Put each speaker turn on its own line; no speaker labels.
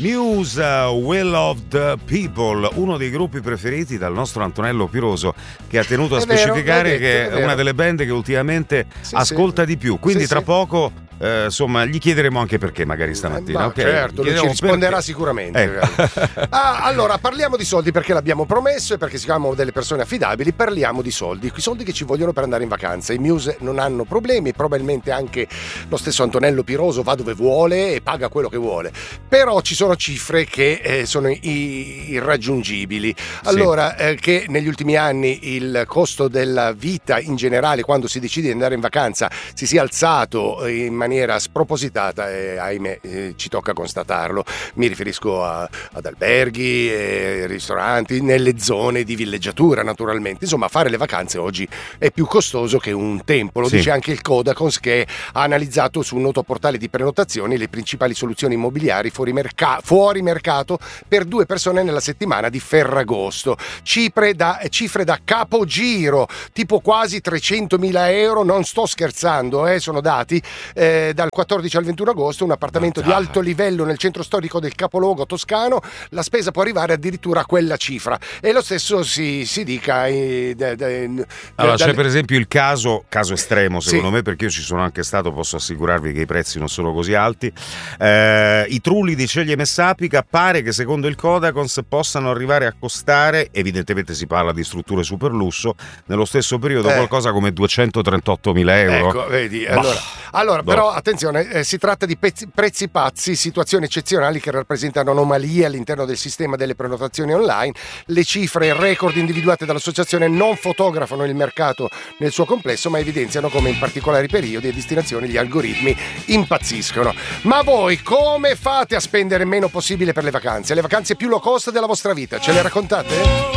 Muse, Will of the People, uno dei gruppi preferiti dal nostro Antonello Piroso, che ha tenuto a specificare che è una delle band che ultimamente ascolta di più. Quindi tra poco insomma gli chiederemo anche perché, magari stamattina. Okay?
Certo, lui ci risponderà sicuramente. Allora parliamo di soldi, perché l'abbiamo promesso e perché siamo delle persone affidabili. Parliamo di soldi, i soldi che ci vogliono per andare in vacanza. I Muse non hanno problemi, probabilmente anche lo stesso Antonello Piroso va dove vuole e paga quello che vuole, però ci sono cifre che sono irraggiungibili. Allora che negli ultimi anni il costo della vita in generale, quando si decide di andare in vacanza, si sia alzato in maniera spropositata, e ahimè ci tocca constatarlo. Mi riferisco ad alberghi, ristoranti, nelle zone di villeggiatura naturalmente. Insomma, fare le vacanze oggi è più costoso che un tempo, lo dice anche il Codacons, che ha analizzato su un noto portale di prenotazioni le principali soluzioni immobiliari fuori mercato per 2 persone nella settimana di Ferragosto. Cifre da capogiro, tipo quasi 300.000 euro, non sto scherzando, sono dati. Dal 14 al 21 agosto un appartamento di alto livello nel centro storico del capoluogo toscano, la spesa può arrivare addirittura a quella cifra, e lo stesso si dica
allora c'è per esempio il caso estremo secondo me, perché io ci sono anche stato, posso assicurarvi che i prezzi non sono così alti. I trulli di Ceglie Messapica pare che secondo il Codacons possano arrivare a costare, evidentemente si parla di strutture super lusso, nello stesso periodo qualcosa come 238.000 euro.
Ecco, vedi, allora però attenzione, si tratta di prezzi pazzi, situazioni eccezionali che rappresentano anomalie all'interno del sistema delle prenotazioni online. Le cifre e record individuate dall'associazione non fotografano il mercato nel suo complesso, ma evidenziano come in particolari periodi e destinazioni gli algoritmi impazziscono. Ma voi come fate a spendere meno possibile per le vacanze più low cost della vostra vita? Ce le raccontate?